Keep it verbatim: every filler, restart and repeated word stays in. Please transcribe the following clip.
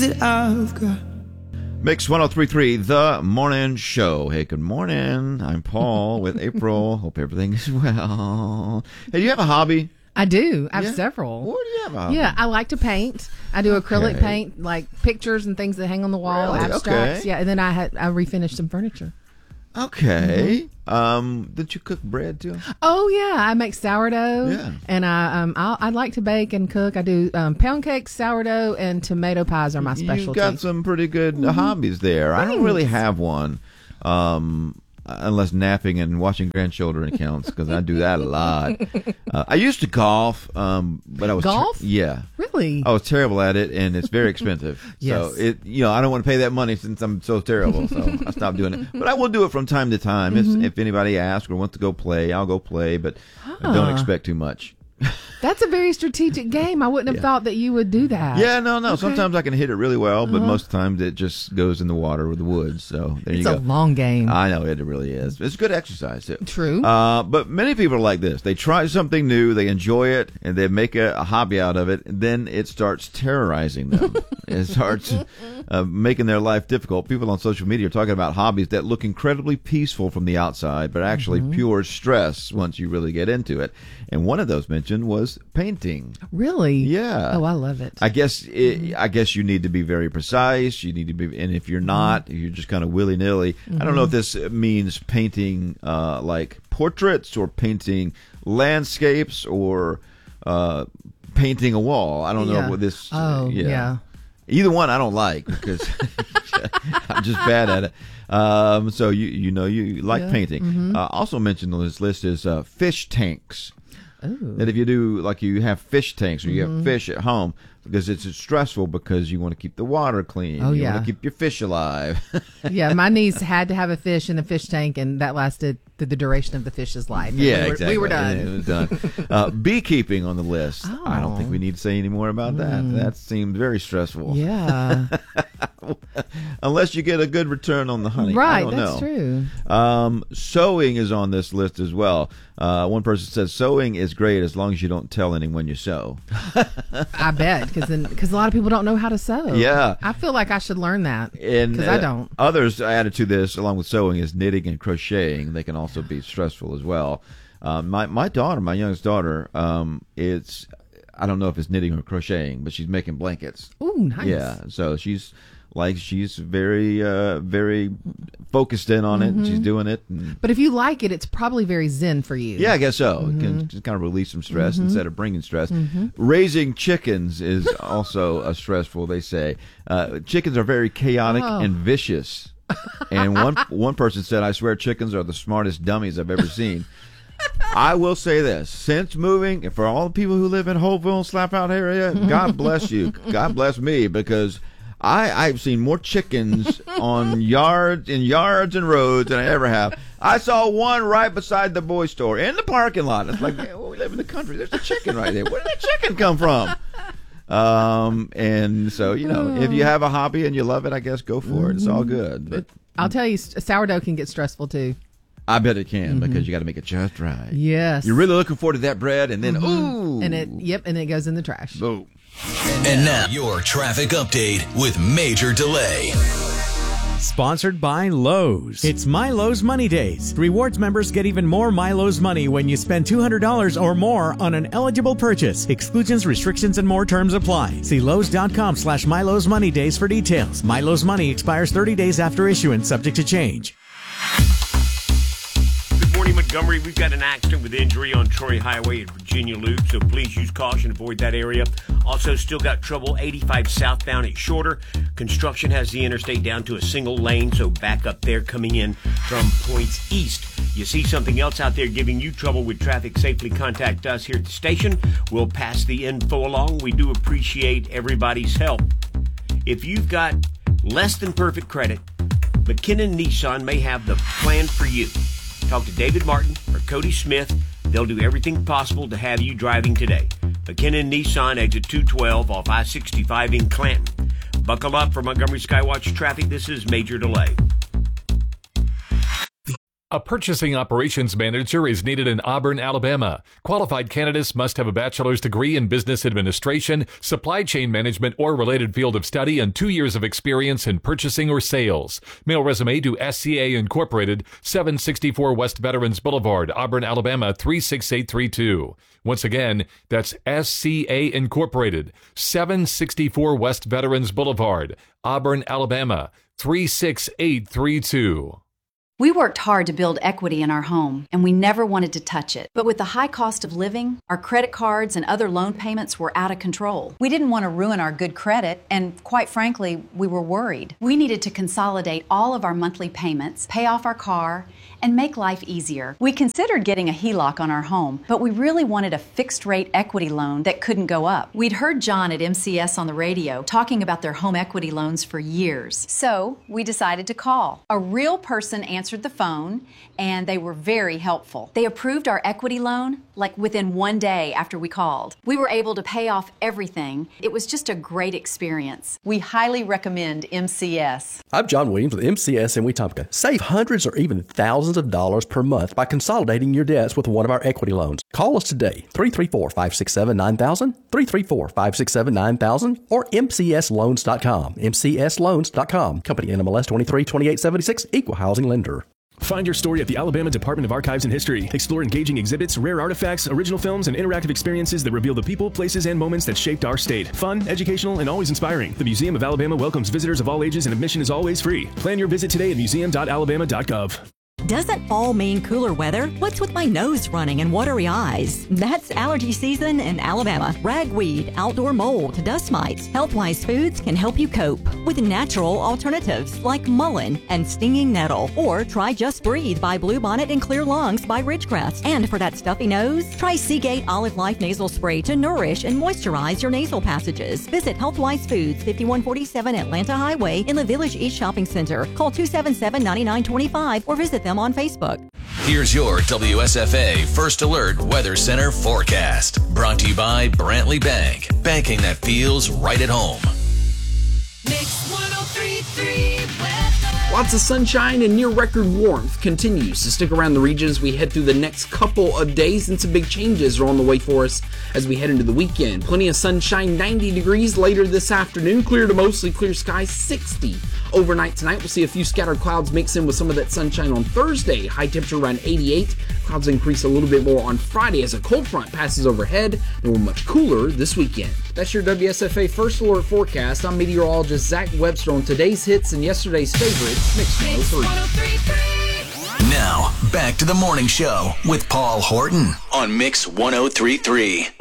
I've got. Mix one oh three point three, The Morning Show. Hey, good morning. I'm Paul with April. Hope everything is well. Hey, do you have a hobby? I do. I have Yeah? several. What do you have a hobby? Yeah, I like to paint. I do acrylic Okay. paint, like pictures and things that hang on the wall, Really? abstracts. Okay. Yeah, and then I had I refinished some furniture. Okay. Mm-hmm. Um, did you cook bread too? Oh yeah, I make sourdough. Yeah. and I um I I like to bake and cook. I do um, pound cake, sourdough, and tomato pies are my specialty. You've got some pretty good uh, hobbies there. I don't really have one, um, unless napping and watching grandchildren counts, because I do that a lot. Uh, I used to golf, um, but I was ter- Golf? yeah. Really? I was terrible at it, and it's very expensive. Yes. So it, you know, I don't want to pay that money since I'm so terrible. So I stopped doing it. But I will do it from time to time. Mm-hmm. If, if anybody asks or wants to go play, I'll go play. But I don't expect too much. That's a very strategic game. I wouldn't have Yeah. thought that you would do that. Yeah, no, no. Okay. Sometimes I can hit it really well, but most times it just goes in the water or the woods. So there It's you a go. long game. I know it really is. It's good exercise too. True. Uh, but many people are like this. They try something new, they enjoy it, and they make a, a hobby out of it. And then it starts terrorizing them. It starts uh, making their life difficult. People on social media are talking about hobbies that look incredibly peaceful from the outside, but actually pure stress once you really get into it. And one of those mentioned was painting. Really? Yeah. Oh, I love it. I guess it, I guess you need to be very precise. You need to be, and if you're not, you're just kind of willy nilly. I don't know if this means painting uh, like portraits or painting landscapes or uh, painting a wall. I don't Yeah. know what this. Oh, yeah. Either one I don't like because I'm just bad at it. Um, so you you know you like Yeah. painting. Mm-hmm. Uh, also mentioned on this list is uh, fish tanks. Ooh. That if you do, like you have fish tanks or you Mm-hmm. have fish at home, because it's stressful because you want to keep the water clean. Oh, you yeah. want to keep your fish alive. Yeah, my niece had to have a fish in a fish tank, and that lasted the, the duration of the fish's life. And yeah, we were, exactly. We were done. And it was done. Uh, beekeeping on the list. I don't think we need to say any more about that. That seems very stressful. Mm. Yeah, Unless you get a good return on the honey. I right. don't That's know. true. Um, sewing is on this list as well. Uh, one person says sewing is great as long as you don't tell anyone you sew. I bet because because a lot of people don't know how to sew. Yeah. I feel like I should learn that And because I uh, don't. Others added to this, along with sewing, is knitting and crocheting. They can also be stressful as well. Um, my my daughter, my youngest daughter, um, it's I don't know if it's knitting or crocheting, but she's making blankets. Ooh, nice. Yeah, so she's like she's very uh, very focused in on it. And she's doing it. And, But if you like it, it's probably very zen for you. yeah, I guess so. Mm-hmm. It can just kind of release some stress instead of bringing stress. Raising chickens is also a stressful, they say. Uh, chickens are very chaotic Oh. and vicious. And one one person said, I swear chickens are the smartest dummies I've ever seen. I will say this. Since moving, and for all the people who live in Holtville, Slap Out area, God bless you. God bless me, because I, I've seen more chickens on yards in yards and roads than I ever have. I saw one right beside the boy store in the parking lot. It's like, man, well, we live in the country. There's a chicken right there. Where did that chicken come from? Um, and so, you know, if you have a hobby and you love it, I guess go for it. It's all good. But I'll tell you, s- sourdough can get stressful too. I bet it can, because you got to make it just right. Yes. You're really looking forward to that bread, and then, ooh. and it. Yep, and it goes in the trash. Boom. And now, your traffic update with Major Delay. Sponsored by Lowe's. It's My Lowe's Money Days. Rewards members get even more My Lowe's money when you spend two hundred dollars or more on an eligible purchase. Exclusions, restrictions, and more terms apply. See Lowe's.com slash My Lowe's Money Days for details. My Lowe's money expires thirty days after issuance, subject to change. Good morning, Montgomery. We've got an accident with injury on Troy Highway at Virginia Loop, so please use caution, avoid that area. Also, still got trouble eighty-five southbound at Shorter. Construction has the interstate down to a single lane, so back up there coming in from points east. You see something else out there giving you trouble with traffic, safely contact us here at the station. We'll pass the info along. We do appreciate everybody's help. If you've got less than perfect credit, McKinnon Nissan may have the plan for you. Talk to David Martin or Cody Smith. They'll do everything possible to have you driving today. McKinnon Nissan, exit two twelve off I sixty-five in Clanton. Buckle up for Montgomery Skywatch traffic. This is Major Delay. A purchasing operations manager is needed in Auburn, Alabama. Qualified candidates must have a bachelor's degree in business administration, supply chain management, or related field of study, and two years of experience in purchasing or sales. Mail resume to S C A Incorporated, seven sixty-four West Veterans Boulevard, Auburn, Alabama, three six eight three two. Once again, that's S C A Incorporated, seven sixty-four West Veterans Boulevard, Auburn, Alabama, three six eight three two. We worked hard to build equity in our home, and we never wanted to touch it. But with the high cost of living, our credit cards and other loan payments were out of control. We didn't want to ruin our good credit, and quite frankly, we were worried. We needed to consolidate all of our monthly payments, pay off our car, and make life easier. We considered getting a H E L O C on our home, but we really wanted a fixed-rate equity loan that couldn't go up. We'd heard John at M C S on the radio talking about their home equity loans for years. So we decided to call. A real person answered the phone, and they were very helpful. They approved our equity loan like within one day after we called. We were able to pay off everything. It was just a great experience. We highly recommend M C S. I'm John Williams with M C S in Wetumpka. Save hundreds or even thousands of dollars per month by consolidating your debts with one of our equity loans. Call us today, three three four, five six seven, nine thousand, three three four, five six seven, nine thousand, or M C S loans dot com, M C S loans dot com. Company N M L S twenty-three twenty-eight seventy-six, Equal Housing Lender. Find your story at the Alabama Department of Archives and History. Explore engaging exhibits, rare artifacts, original films, and interactive experiences that reveal the people, places, and moments that shaped our state. Fun, educational, and always inspiring. The Museum of Alabama welcomes visitors of all ages, and admission is always free. Plan your visit today at museum dot alabama dot gov. Doesn't fall mean cooler weather? What's with my nose running and watery eyes? That's allergy season in Alabama. Ragweed, outdoor mold, dust mites. Healthwise Foods can help you cope with natural alternatives like mullein and stinging nettle. Or try Just Breathe by Bluebonnet and Clear Lungs by Ridgecrest. And for that stuffy nose, try Seagate Olive Life Nasal Spray to nourish and moisturize your nasal passages. Visit Healthwise Foods, fifty-one forty-seven Atlanta Highway in the Village East Shopping Center. Call two seven seven, nine nine two five or visit them on Facebook. Here's your W S F A First Alert Weather Center forecast. Brought to you by Brantley Bank. Banking that feels right at home. Mix one oh three point three weather. Lots of sunshine and near record warmth continues to stick around the region as we head through the next couple of days, and some big changes are on the way for us as we head into the weekend. Plenty of sunshine, ninety degrees later this afternoon, clear to mostly clear skies, sixty overnight tonight. We'll see a few scattered clouds mix in with some of that sunshine on Thursday. High temperature around eighty-eight. Clouds increase a little bit more on Friday as a cold front passes overhead, and we're much cooler this weekend. That's your W S F A First Alert forecast. I'm meteorologist Zach Webster on today's hits and yesterday's favorites, Mix one oh three. Now, back to the morning show with Paul Horton on Mix one oh three point three.